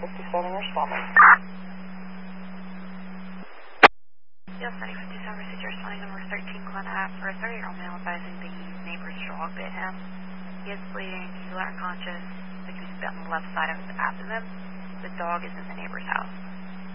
responding. Yes, 9057 received your responding number 13 Glen Ave for a 30-year-old male advising the neighbor's dog bit him. He is bleeding, he's unconscious, the goose bit on the left side of his abdomen. The dog is in the neighbor's house.